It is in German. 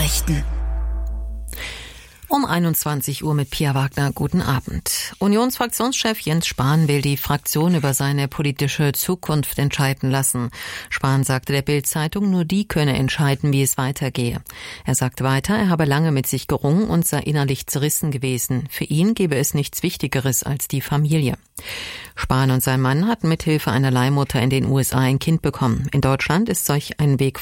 Nachrichten. Um 21 Uhr mit Pia Wagner. Guten Abend. Unionsfraktionschef Jens Spahn will die Fraktion über seine politische Zukunft entscheiden lassen. Spahn sagte der Bild-Zeitung, nur die könne entscheiden, wie es weitergehe. Er sagte weiter, er habe lange mit sich gerungen und sei innerlich zerrissen gewesen. Für ihn gebe es nichts Wichtigeres als die Familie. Spahn und sein Mann hatten mithilfe einer Leihmutter in den USA ein Kind bekommen. In Deutschland ist solch ein Weg